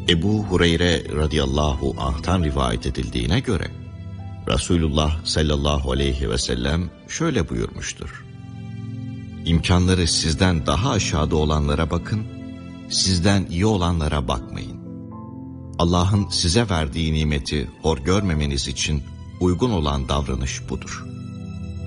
Ebu Hureyre radıyallahu anh'tan rivayet edildiğine göre Resulullah sallallahu aleyhi ve sellem şöyle buyurmuştur: İmkanları sizden daha aşağıda olanlara bakın, sizden iyi olanlara bakmayın. Allah'ın size verdiği nimeti hor görmemeniz için uygun olan davranış budur.